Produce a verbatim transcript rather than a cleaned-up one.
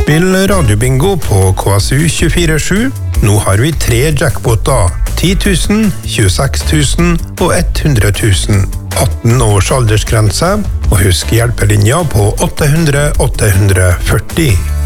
Spill radiobingo på K S U tjuefire sju. Nå har vi tre jackpoter. ti tusen, tjueseks tusen og hundre tusen. atten års aldersgrense, og husk hjelpelinja på åtte hundre åtte hundre førti.